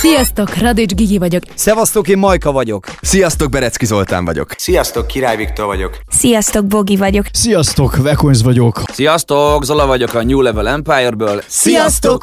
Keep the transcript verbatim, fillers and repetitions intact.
Sziasztok, Radics Gigi vagyok. Szevasztok, én Majka vagyok. Sziasztok, Berecki Zoltán vagyok. Sziasztok, Király Viktor vagyok. Sziasztok, Bogi vagyok. Sziasztok, Vekonyz vagyok. Sziasztok, Zola vagyok a New Level Empire-ből. Sziasztok,